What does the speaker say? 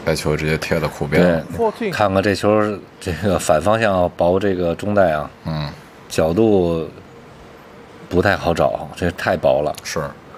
该球直接贴到裤边了。 对，看看这球这个反方向薄这个中带啊，角度不太好找，这太薄了。 是。